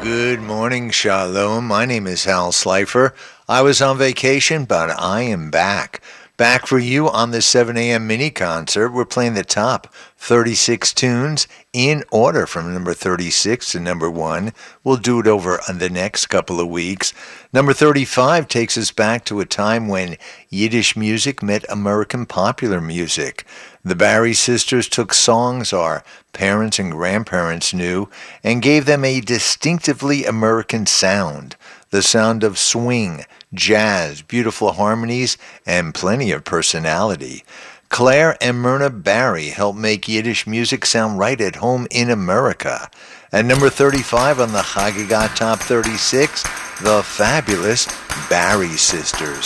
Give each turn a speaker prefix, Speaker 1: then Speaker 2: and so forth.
Speaker 1: Good morning, Shalom. My name is Hal Slifer. I was on vacation, but I am back. Back for you on the 7 a.m. mini concert. We're playing the top 36 tunes in order from number 36 to number 1. We'll do it over the next couple of weeks. Number 35 takes us back to a time when Yiddish music met American popular music. The Barry sisters took songs our parents and grandparents knew and gave them a distinctively American sound. The sound of swing, jazz, beautiful harmonies, and plenty of personality. Claire and Myrna Barry helped make Yiddish music sound right at home in America. At number 35 on the Chagigat Top 36, the fabulous Barry Sisters.